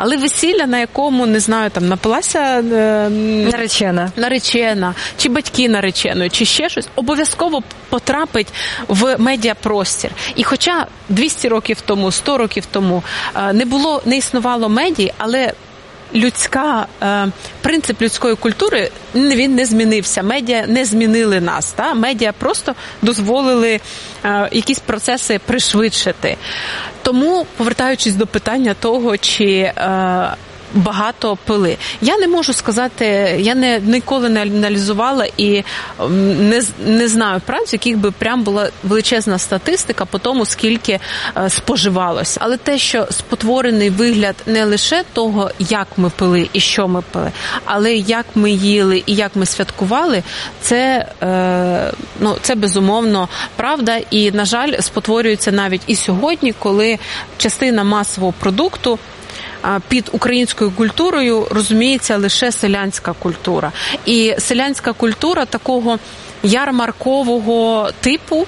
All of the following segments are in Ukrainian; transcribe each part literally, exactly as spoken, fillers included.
Але весілля, на якому, не знаю, там напилася е, наречена. наречена, чи батьки нареченої, чи ще щось, обов'язково потрапить в медіапростір. І хоча двісті років тому, сто років тому е, не було, не існувало медій, але людська, е, принцип людської культури, він не змінився. Медіа не змінили нас. Та? Медіа просто дозволили е, якісь процеси пришвидшити. Тому, повертаючись до питання того, чи е, багато пили. Я не можу сказати, я не, ніколи не аналізувала і не, не знаю праць, в яких би прям була величезна статистика по тому, скільки е, споживалося. Але те, що спотворений вигляд не лише того, як ми пили і що ми пили, але як ми їли і як ми святкували, це, е, ну, це безумовно правда. І, на жаль, спотворюється навіть і сьогодні, коли частина масового продукту під українською культурою розуміється лише селянська культура. І селянська культура такого ярмаркового типу,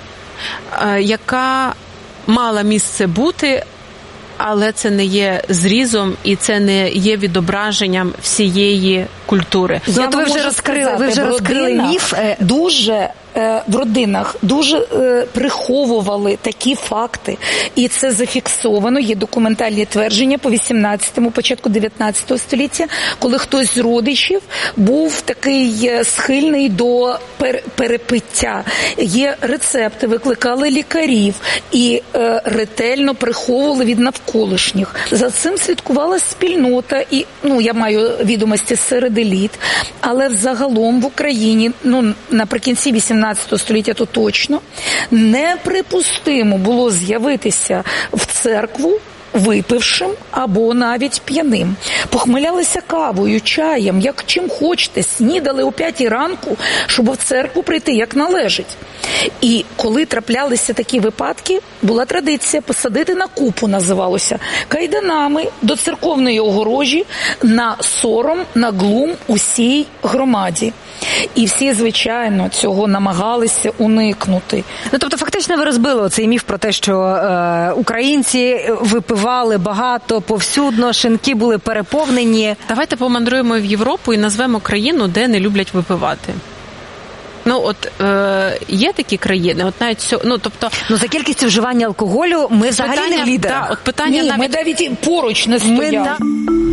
яка мала місце бути, але це не є зрізом і це не є відображенням всієї культури. Я ви вже розкрили, ви вже розкрили міф. Дуже в родинах дуже е, приховували такі факти. І це зафіксовано, є документальні твердження по вісімнадцятому, початку дев'ятнадцятого століття, коли хтось з родичів був такий схильний до пер, перепиття. Є рецепти, викликали лікарів і е, ретельно приховували від навколишніх. За цим слідкувала спільнота і, ну, я маю відомості серед еліт, але взагалом в Україні, ну, наприкінці вісімнадцятого століття, то точно, неприпустимо було з'явитися в церкву випившим або навіть п'яним. Похмелялися кавою, чаєм, як чим хочете, снідали о п'ятій ранку, щоб в церкву прийти як належить. І коли траплялися такі випадки, була традиція посадити на купу, називалося, кайданами до церковної огорожі на сором, на глум усій громаді. І всі, звичайно, цього намагалися уникнути. Ну, тобто, фактично, ви розбили оцей міф про те, що е, українці випивали багато, повсюдно, шинки були переповнені. Давайте помандруємо в Європу і назвемо країну, де не люблять випивати. Ну, от е, є такі країни, от навіть сьо, ну, тобто, ну, за кількістю вживання алкоголю ми взагалі питання, не лідери. Да, от питання Ні, навіть ми навіть поруч не стояли. Ми на...